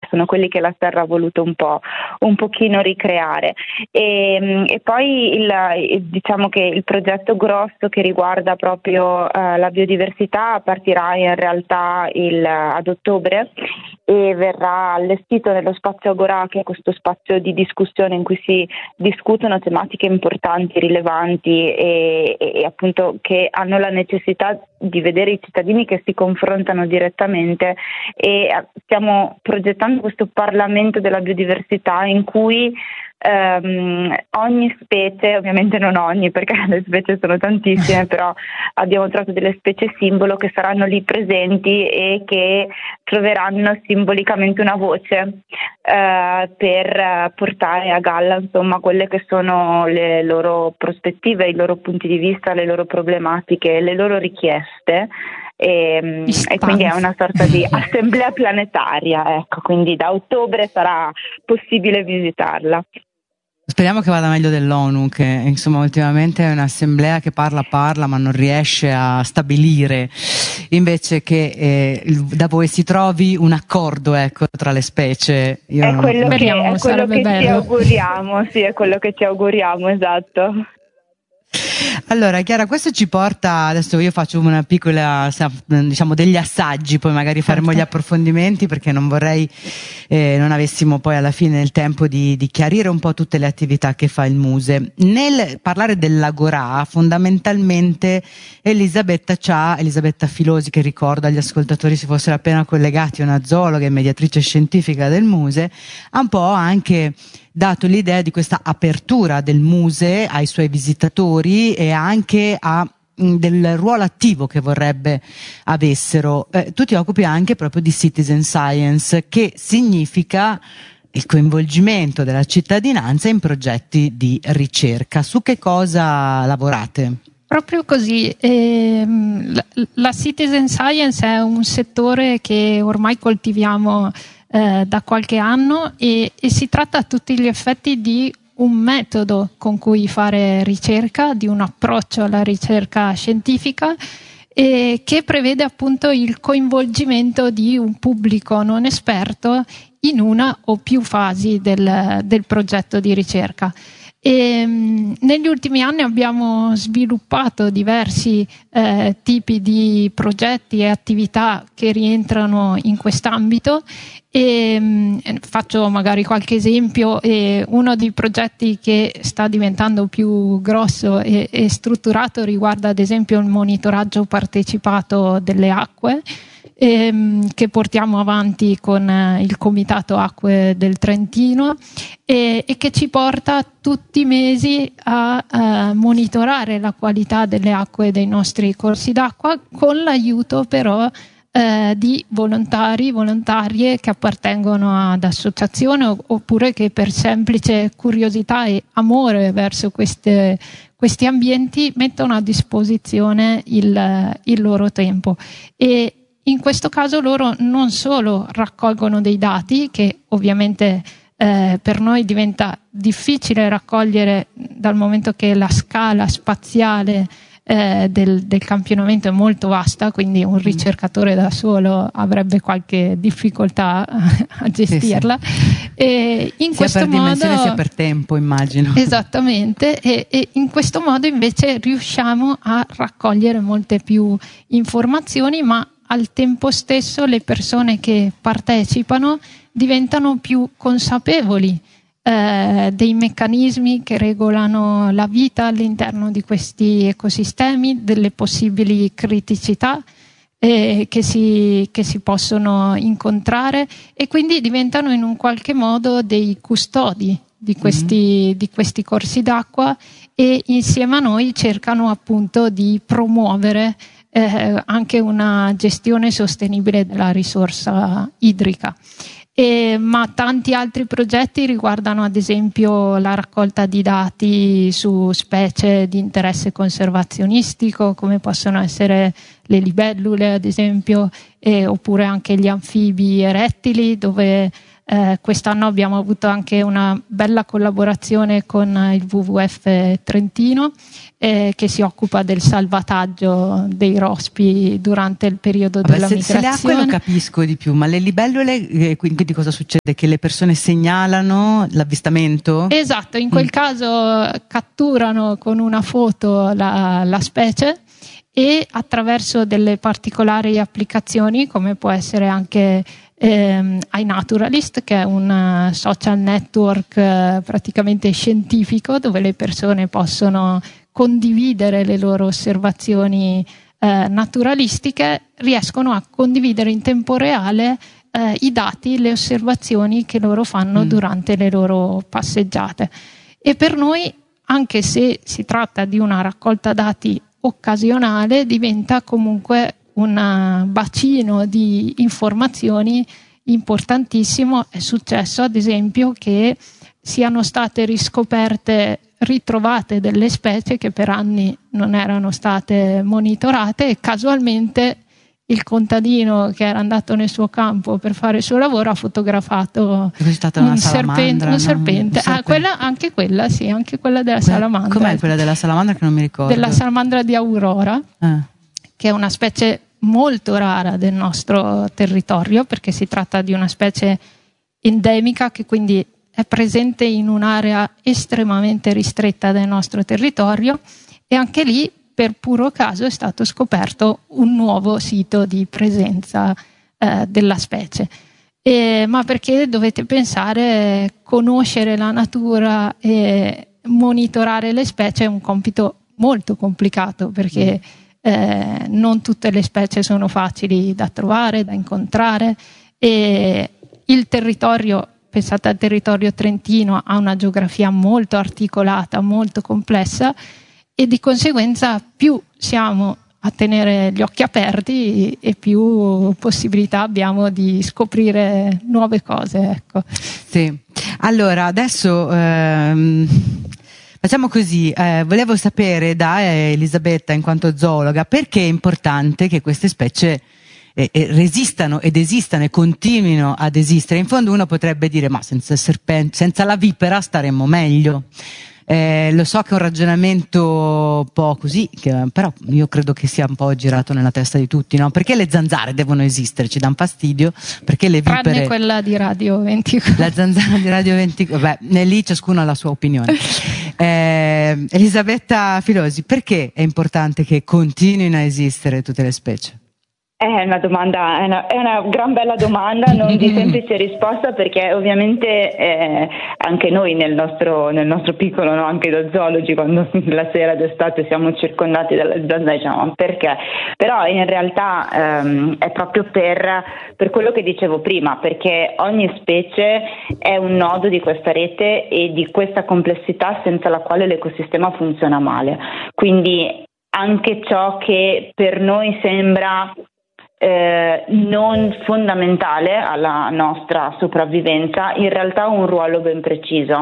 sono quelli che la Serra ha voluto un pochino ricreare. E poi diciamo che il progetto grosso che riguarda proprio la biodiversità partirà in realtà ad ottobre e verrà allestito nello spazio Agorà, che è questo spazio di discussione in cui si discutono tematiche importanti, rilevanti e appunto che hanno la necessità di vedere i cittadini che si confrontano direttamente, e stiamo progettando questo Parlamento della biodiversità in cui ogni specie, ovviamente non ogni perché le specie sono tantissime, però abbiamo trovato delle specie simbolo che saranno lì presenti e che troveranno simbolicamente una voce per portare a galla insomma quelle che sono le loro prospettive, i loro punti di vista, le loro problematiche, le loro richieste. E quindi è una sorta di assemblea planetaria, ecco, quindi da ottobre sarà possibile visitarla. Speriamo che vada meglio dell'ONU, che insomma ultimamente è un'assemblea che parla ma non riesce a stabilire, invece che da voi si trovi un accordo, ecco, tra le specie. È quello che ci auguriamo, sì, è quello che ci auguriamo, esatto. Allora Chiara, questo ci porta, adesso io faccio una piccola, diciamo degli assaggi, poi magari faremo gli approfondimenti, perché non vorrei non avessimo poi alla fine il tempo di chiarire un po' tutte le attività che fa il Muse. Nel parlare dell'Agorà, fondamentalmente Elisabetta Filosi, che ricordo agli ascoltatori si fossero appena collegati, una zoologa e mediatrice scientifica del Muse, ha un po' anche dato l'idea di questa apertura del Muse ai suoi visitatori e anche del ruolo attivo che vorrebbe avessero. Tu ti occupi anche proprio di citizen science, che significa il coinvolgimento della cittadinanza in progetti di ricerca. Su che cosa lavorate? Proprio così, la citizen science è un settore che ormai coltiviamo da qualche anno e si tratta a tutti gli effetti di un metodo con cui fare ricerca, di un approccio alla ricerca scientifica che prevede appunto il coinvolgimento di un pubblico non esperto in una o più fasi del progetto di ricerca. E negli ultimi anni abbiamo sviluppato diversi tipi di progetti e attività che rientrano in quest'ambito, e faccio magari qualche esempio. Uno dei progetti che sta diventando più grosso e strutturato riguarda ad esempio il monitoraggio partecipato delle acque, che portiamo avanti con il Comitato Acque del Trentino e che ci porta tutti i mesi a monitorare la qualità delle acque dei nostri corsi d'acqua, con l'aiuto però di volontarie che appartengono ad associazioni oppure che per semplice curiosità e amore verso questi ambienti mettono a disposizione il loro tempo. E in questo caso loro non solo raccolgono dei dati che ovviamente per noi diventa difficile raccogliere, dal momento che la scala spaziale del campionamento è molto vasta, quindi un ricercatore da solo avrebbe qualche difficoltà a gestirla. Sì. E in sia questo per modo, dimensione sia per tempo, immagino. Esattamente, e in questo modo invece riusciamo a raccogliere molte più informazioni, ma al tempo stesso le persone che partecipano diventano più consapevoli dei meccanismi che regolano la vita all'interno di questi ecosistemi, delle possibili criticità che si possono incontrare, e quindi diventano in un qualche modo dei custodi di questi corsi d'acqua, e insieme a noi cercano appunto di promuovere anche una gestione sostenibile della risorsa idrica. Ma tanti altri progetti riguardano ad esempio la raccolta di dati su specie di interesse conservazionistico, come possono essere le libellule ad esempio, oppure anche gli anfibi e rettili, dove Quest'anno abbiamo avuto anche una bella collaborazione con il WWF Trentino, che si occupa del salvataggio dei rospi durante il periodo della migrazione. Se le acque lo capisco di più, ma le libellule, quindi cosa succede? Che le persone segnalano l'avvistamento? Esatto, in quel caso catturano con una foto la specie e attraverso delle particolari applicazioni, come può essere anche iNaturalist, che è un social network praticamente scientifico, dove le persone possono condividere le loro osservazioni naturalistiche, riescono a condividere in tempo reale i dati, le osservazioni che loro fanno durante le loro passeggiate. E per noi, anche se si tratta di una raccolta dati occasionale, diventa comunque un bacino di informazioni importantissimo. È successo ad esempio che siano state ritrovate delle specie che per anni non erano state monitorate, e casualmente il contadino che era andato nel suo campo per fare il suo lavoro ha fotografato un serpente. Anche quella della salamandra. Com'è quella della salamandra che non mi ricordo? Della salamandra di Aurora, che è una specie molto rara del nostro territorio, perché si tratta di una specie endemica che quindi è presente in un'area estremamente ristretta del nostro territorio, e anche lì per puro caso è stato scoperto un nuovo sito di presenza della specie. Ma perché dovete pensare, conoscere la natura e monitorare le specie è un compito molto complicato, perché non tutte le specie sono facili da trovare, da incontrare, e il territorio, pensate al territorio trentino, ha una geografia molto articolata, molto complessa, e di conseguenza più siamo a tenere gli occhi aperti e più possibilità abbiamo di scoprire nuove cose, ecco. Sì. Allora, adesso facciamo così, volevo sapere da Elisabetta, in quanto zoologa, perché è importante che queste specie resistano ed esistano e continuino ad esistere. In fondo uno potrebbe dire, ma senza il serpente, senza la vipera staremmo meglio. Lo so che è un ragionamento un po' così, però io credo che sia un po' girato nella testa di tutti, no? Perché le zanzare devono esistere? Ci danno fastidio? Perché le vipere... Tranne quella di Radio 24. La zanzara di Radio 24, beh, lì ciascuno ha la sua opinione. Elisabetta Filosi, perché è importante che continuino a esistere tutte le specie? È una gran bella domanda, non di semplice risposta, perché ovviamente anche noi nel nostro piccolo, no? Anche da zoologi, quando la sera d'estate siamo circondati dalle zanzare, diciamo perché? Però in realtà è proprio per quello che dicevo prima, perché ogni specie è un nodo di questa rete e di questa complessità senza la quale l'ecosistema funziona male. Quindi anche ciò che per noi sembra non fondamentale alla nostra sopravvivenza, in realtà ha un ruolo ben preciso,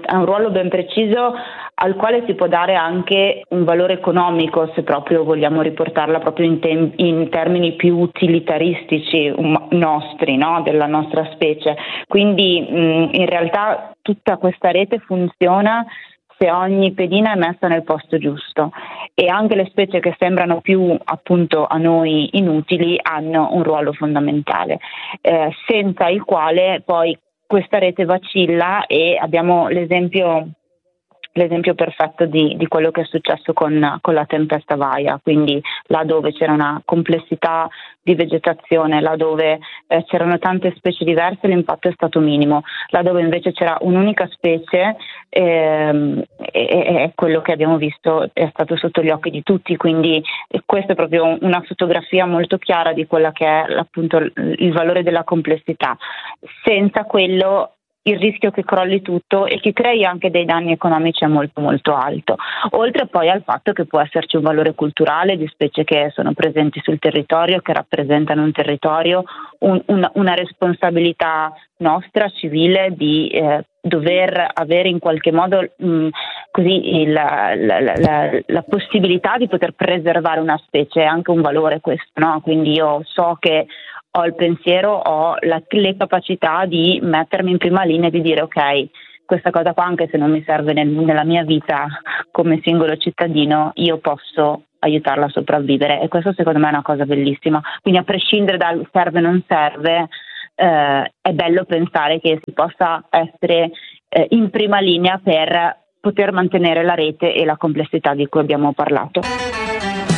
al quale si può dare anche un valore economico, se proprio vogliamo riportarla proprio in termini più utilitaristici nostri, no? Della nostra specie. Quindi in realtà tutta questa rete funziona se ogni pedina è messa nel posto giusto, e anche le specie che sembrano più appunto a noi inutili hanno un ruolo fondamentale, senza il quale poi questa rete vacilla, e abbiamo l'esempio perfetto di quello che è successo con la tempesta Vaia. Quindi là dove c'era una complessità di vegetazione, là dove c'erano tante specie diverse, l'impatto è stato minimo. Là dove invece c'era un'unica specie, è quello che abbiamo visto, è stato sotto gli occhi di tutti. Quindi questa è proprio una fotografia molto chiara di quella che è appunto il valore della complessità. Senza quello il rischio che crolli tutto e che crei anche dei danni economici è molto molto alto, oltre poi al fatto che può esserci un valore culturale di specie che sono presenti sul territorio, che rappresentano un territorio, una responsabilità nostra civile di dover avere in qualche modo così la possibilità di poter preservare una specie. È anche un valore questo, no? Quindi io so che ho il pensiero, ho le capacità di mettermi in prima linea e di dire ok, questa cosa qua, anche se non mi serve nella mia vita come singolo cittadino, io posso aiutarla a sopravvivere, e questo secondo me è una cosa bellissima. Quindi a prescindere dal serve o non serve, è bello pensare che si possa essere in prima linea per poter mantenere la rete e la complessità di cui abbiamo parlato.